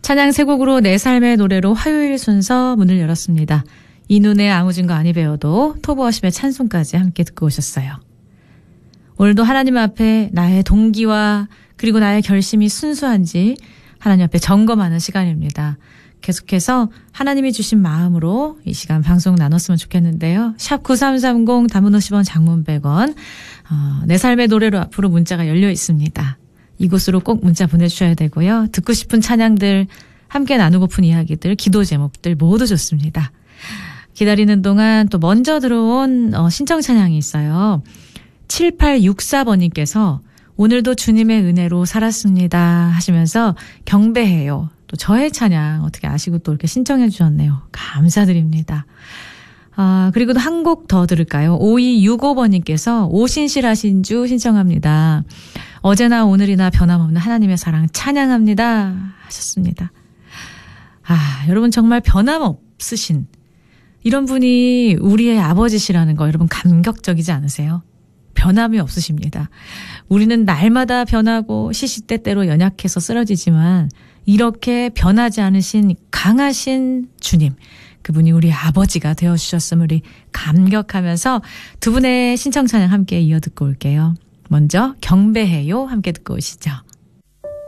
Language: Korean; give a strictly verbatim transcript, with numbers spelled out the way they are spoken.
찬양 세 곡으로 내 삶의 노래로 화요일 순서 문을 열었습니다. 이눈에 아무 증거 아니 배워도 토브워십의 찬송까지 함께 듣고 오셨어요. 오늘도 하나님 앞에 나의 동기와 그리고 나의 결심이 순수한지 하나님 앞에 점검하는 시간입니다. 계속해서 하나님이 주신 마음으로 이 시간 방송 나눴으면 좋겠는데요. 샵 구삼삼공 단문 오십 원 장문 백 원 어, 내 삶의 노래로 앞으로 문자가 열려 있습니다. 이곳으로 꼭 문자 보내주셔야 되고요. 듣고 싶은 찬양들, 함께 나누고픈 이야기들, 기도 제목들 모두 좋습니다. 기다리는 동안 또 먼저 들어온 어, 신청 찬양이 있어요. 칠팔육사 번님께서 오늘도 주님의 은혜로 살았습니다 하시면서 경배해요. 또 저의 찬양 어떻게 아시고 또 이렇게 신청해 주셨네요. 감사드립니다. 아, 그리고 또 한 곡 더 들을까요? 오이육오 번님께서 오신실하신 주 신청합니다. 어제나 오늘이나 변함없는 하나님의 사랑 찬양합니다 하셨습니다. 아, 여러분 정말 변함없으신 이런 분이 우리의 아버지시라는 거 여러분 감격적이지 않으세요? 변함이 없으십니다. 우리는 날마다 변하고 시시때때로 연약해서 쓰러지지만 이렇게 변하지 않으신 강하신 주님, 그분이 우리 아버지가 되어주셨음을 우리 감격하면서 두 분의 신청 찬양 함께 이어 듣고 올게요. 먼저 경배해요 함께 듣고 오시죠.